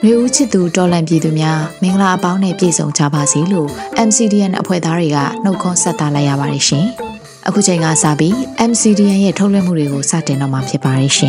ရေဦးချစ်သူတော်လန်ပြည်သူများမင်္ဂလာအပေါင်းနဲ့ပြည့်စုံကြပါစေလို့ MCDN အဖွဲ့သားတွေကနှုတ်ခွန်းဆက်တာလိုက်ရပါတယ်ရှင်။အခုချိန်ကစပြီး MCDN ရဲ့ထုတ်လွှင့်မှုတွေကိုစတင်တော့မှာဖြစ်ပါတယ်ရှင်